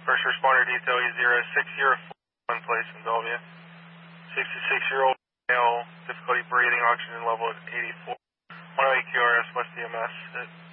First responder detail E0604, place in Bellevue. 66-year-old male, difficulty breathing, oxygen level at 84. 108 QRS, West EMS at